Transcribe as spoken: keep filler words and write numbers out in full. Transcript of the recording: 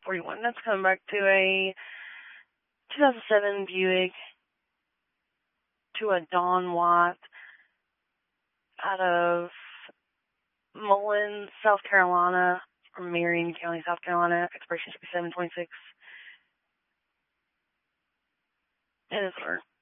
forty-one. That's coming back to a two thousand seven Buick to a Dawn White out of Mullen, South Carolina, or Marion County, South Carolina. Expiration should be seven twenty-six. It is her.